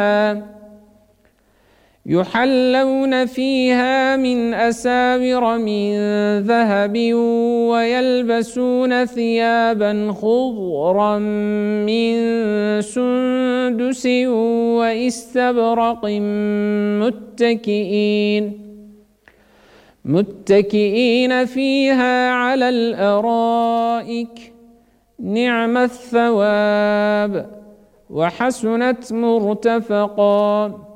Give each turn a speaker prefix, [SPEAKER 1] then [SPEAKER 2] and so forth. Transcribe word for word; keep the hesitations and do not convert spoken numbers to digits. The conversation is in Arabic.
[SPEAKER 1] يحلون فيها من أساور من ذهب ويلبسون ثيابا خضرا من سندس وإستبرق متكئين متكئين فيها على الأرائك نعم الثواب وحسنت مرتفقا.